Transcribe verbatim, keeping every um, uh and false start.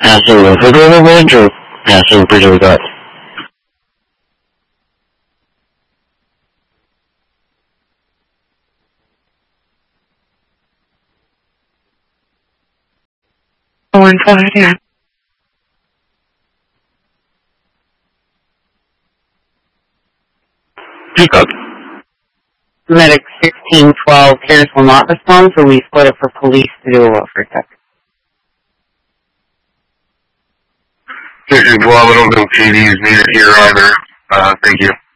passing the Hood Bridge or passing Bridge of the Guard? One five, yeah. Pick up. Medic sixteen twelve, Harris will not respond, so we split it for police to do a welfare check. sixteen twelve, I don't think P D's needed here either. Uh, thank you.